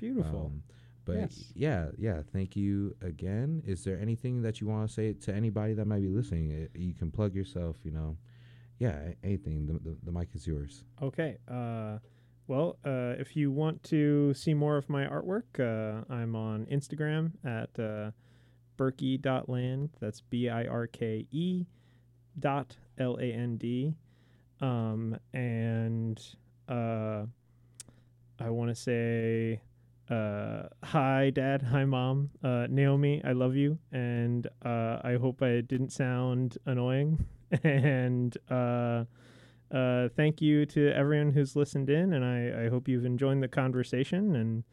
Beautiful. But Yes. yeah. Thank you again. Is there anything that you want to say to anybody that might be listening? You can plug yourself. Yeah, anything. The mic is yours. Okay. Well, if you want to see more of my artwork, I'm on Instagram at Birke.land. That's BIRKE .land. And I want to say hi, Dad. Hi, Mom. Naomi, I love you. And I hope I didn't sound annoying. And thank you to everyone who's listened in. And I hope you've enjoyed the conversation. And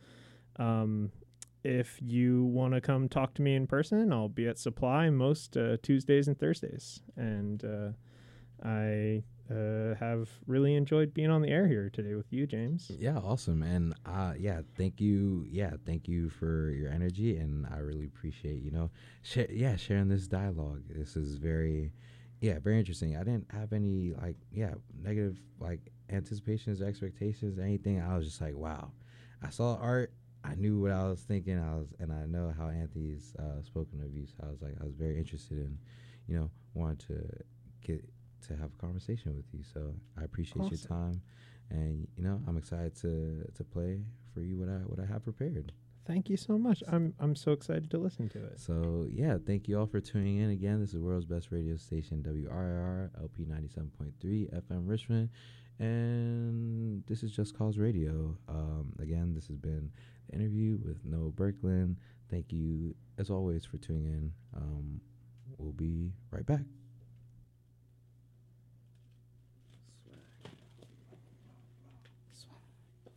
if you want to come talk to me in person, I'll be at Supply most Tuesdays and Thursdays. And I have really enjoyed being on the air here today with you, James. Yeah, awesome. And yeah, thank you. Yeah, thank you for your energy, and I really appreciate sharing this dialogue. This is very interesting. I didn't have any negative anticipations, expectations, anything. I was just like, wow. I saw art. I knew what I was thinking. And I know how Anthony's spoken of you. So I was very interested in, wanting to get to have a conversation with you. So I appreciate your time, and I'm excited to play for you what I have prepared. Thank you so much. I'm so excited to listen to it. So yeah, thank you all for tuning in again. This is the world's best radio station, WRIR LP 97.3 FM Richmond, and this is Just Cause Radio. Again, this has been the interview with Noah Berkland. Thank you as always for tuning in. We'll be right back.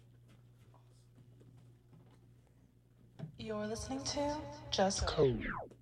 You're listening to Just Code.